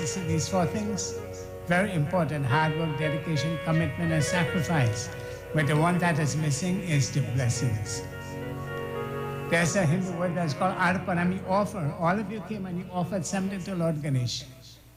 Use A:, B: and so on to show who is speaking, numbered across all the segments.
A: see these four things? Very important: hard work, dedication, commitment, and sacrifice. But the one that is missing is the blessings. There's a Hindu word that's called arpanam, offer. All of you came and you offered something to Lord Ganesh.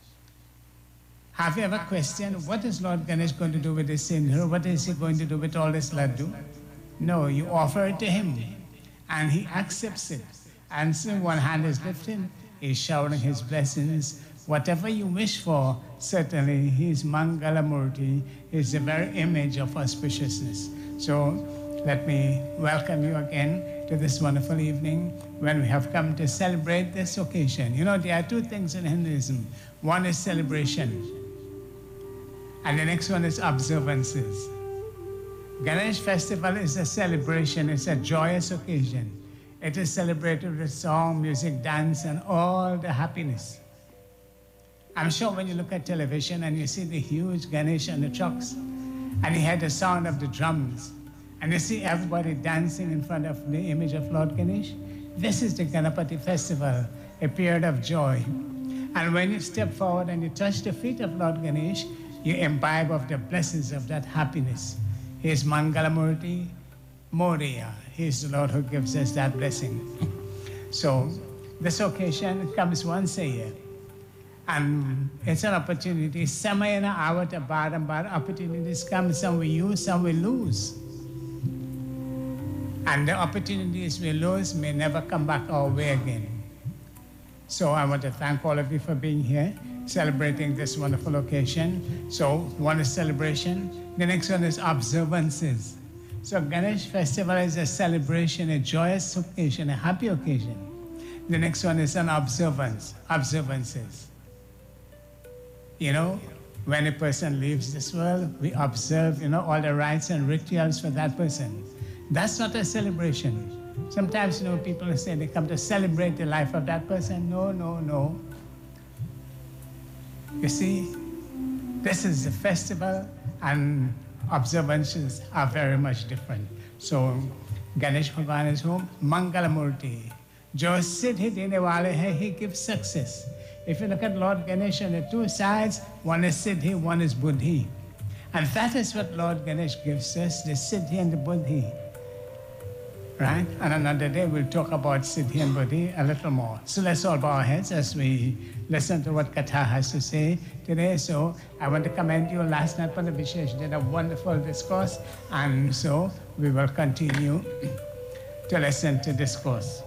A: Have you ever questioned what is Lord Ganesh going to do with this sinner? What is he going to do with all this laddu? No, you offer it to him and he accepts it. And so one hand is lifted, he's showering his blessings. Whatever you wish for, certainly his Mangalamurti is the very image of auspiciousness. So let me welcome you again to this wonderful evening when we have come to celebrate this occasion. You know, there are two things in Hinduism. One is celebration, and the next one is observances. Ganesh festival is a celebration, it's a joyous occasion. It is celebrated with song, music, dance, and all the happiness. I'm sure when you look at television and you see the huge Ganesh on the trucks, and you hear the sound of the drums, and you see everybody dancing in front of the image of Lord Ganesh, this is the Ganapati festival, a period of joy. And when you step forward and you touch the feet of Lord Ganesh, you imbibe of the blessings of that happiness. He is Mangalamurti Moriya. He is the Lord who gives us that blessing. So this occasion comes once a year. And it's an opportunity. Samayana avata barambar. Opportunities come, some we use, some we lose. And the opportunities we lose may never come back our way again. So I want to thank all of you for being here, celebrating this wonderful occasion. So one is celebration, the next one is observances. So Ganesh festival is a celebration, a joyous occasion, a happy occasion. The next one is an observances. You know, when a person leaves this world, we observe, all the rites and rituals for that person. That's not a celebration. Sometimes, people say they come to celebrate the life of that person. No. You see, this is a festival and observances are very much different. So, Ganesh Bhagwan is home, Mangalamurti. Jo siddhi dene wale hai, he gives success. If you look at Lord Ganesh on the two sides, one is siddhi, one is buddhi. And that is what Lord Ganesh gives us, the siddhi and the buddhi. Right? And another day we'll talk about siddhi and buddhi a little more. So let's all bow our heads as we listen to what Katha has to say today. So I want to commend you. Last night Pandit Vishesh did a wonderful discourse, and so we will continue to listen to discourse.